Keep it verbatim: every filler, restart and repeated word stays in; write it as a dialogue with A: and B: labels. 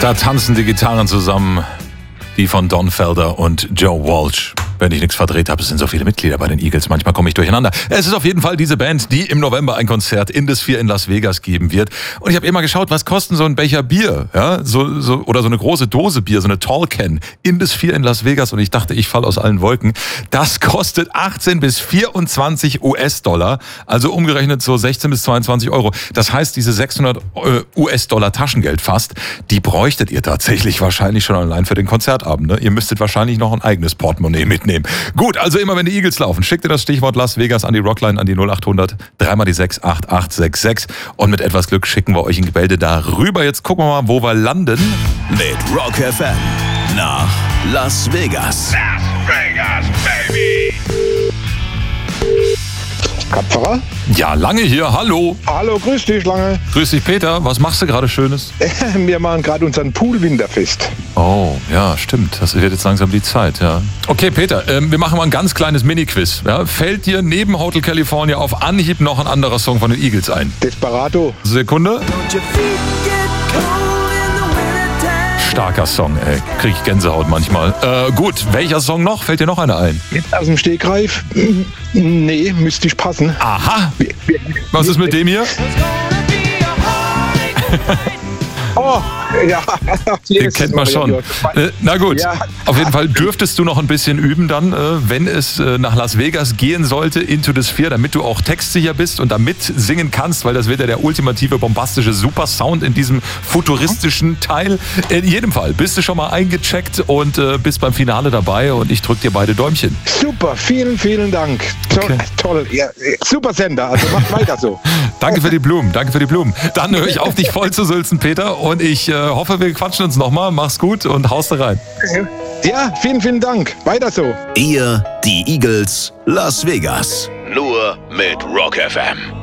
A: Da tanzen die Gitarren zusammen, die von Don Felder und Joe Walsh. Wenn ich nichts verdreht habe, es sind so viele Mitglieder bei den Eagles. Manchmal komme ich durcheinander. Es ist auf jeden Fall diese Band, die im November ein Konzert in The Sphere in Las Vegas geben wird. Und ich habe immer geschaut, was kosten so ein Becher Bier, ja, so, so oder so eine große Dose Bier, so eine Tall Can in The Sphere in Las Vegas. Und ich dachte, ich falle aus allen Wolken. Das kostet achtzehn bis vierundzwanzig US-Dollar, also umgerechnet so sechzehn bis zweiundzwanzig Euro. Das heißt, diese sechshundert US-Dollar Taschengeld fast, die bräuchtet ihr tatsächlich wahrscheinlich schon allein für den Konzertabend. Ne? Ihr müsstet wahrscheinlich noch ein eigenes Portemonnaie mitnehmen. Nehmen. Gut, also immer wenn die Eagles laufen, schickt ihr das Stichwort Las Vegas an die Rockline, an die null acht hundert, dreimal die sechs acht acht sechs sechs und mit etwas Glück schicken wir euch ein Gemälde da rüber. Jetzt gucken wir mal, wo wir landen.
B: Mit Rock F M nach Las Vegas.
C: Las Vegas, baby!
D: Kapferer?
A: Ja, Lange hier, hallo.
D: Hallo, grüß dich, Lange.
A: Grüß dich, Peter. Was machst du gerade Schönes?
D: Wir machen gerade unseren Pool-Winterfest.
A: Oh, ja, stimmt. Das wird jetzt langsam die Zeit, ja. Okay, Peter, ähm, wir machen mal ein ganz kleines Mini-Quiz. Ja? Fällt dir neben Hotel California auf Anhieb noch ein anderer Song von den Eagles ein?
D: Desperado.
A: Sekunde. Starker Song, ey. Krieg ich Gänsehaut manchmal. Äh, gut, welcher Song noch? Fällt dir noch einer ein?
D: Jetzt aus dem Stegreif? Nee, müsste ich passen.
A: Aha. Was ist mit dem hier?
D: Oh, ja.
A: Den kennt man schon. Äh, na gut, ja. Auf jeden Fall dürftest du noch ein bisschen üben dann, äh, wenn es äh, nach Las Vegas gehen sollte, Into the Sphere, damit du auch textsicher bist und damit singen kannst, weil das wird ja der ultimative, bombastische Super-Sound in diesem futuristischen Teil. In jedem Fall bist du schon mal eingecheckt und äh, bist beim Finale dabei und ich drück dir beide Däumchen.
D: Super, vielen, vielen Dank. Toll,
A: Okay.
D: toll. Ja, super Sender, also macht weiter so.
A: Danke für die Blumen, danke für die Blumen. Dann höre ich auf, dich voll zu sülzen, Peter, und ich äh, hoffe, wir quatschen uns nochmal. Mach's gut und haust da rein.
D: Ja, vielen, vielen Dank. Weiter so.
B: Ihr, die Eagles, Las Vegas.
C: Nur mit Rock F M.